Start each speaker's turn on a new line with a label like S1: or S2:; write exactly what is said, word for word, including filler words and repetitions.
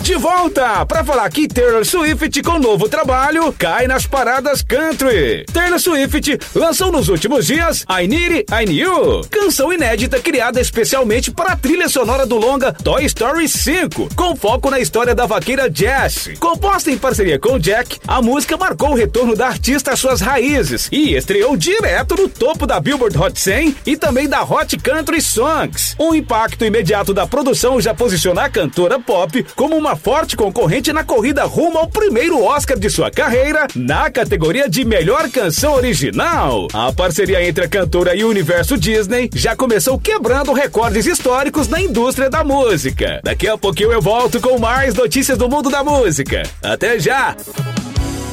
S1: De volta para falar que Taylor Swift com novo trabalho cai nas paradas country. Taylor Swift lançou nos últimos dias I Need It, I Need You, canção inédita criada especialmente para a trilha sonora do longa Toy Story cinco, com foco na história da vaqueira Jessie. Composta em parceria com Jack, a música marcou o retorno da artista às suas raízes e estreou direto no topo da Billboard Hot cem e também da Hot Country Songs. Um impacto imediato da produção já posiciona a cantora pop como uma forte concorrente na corrida rumo ao primeiro Oscar de sua carreira na categoria de melhor canção original. A parceria entre a cantora e o universo Disney já começou quebrando recordes históricos na indústria da música. Daqui a pouquinho eu volto com mais notícias do mundo da música. Até já!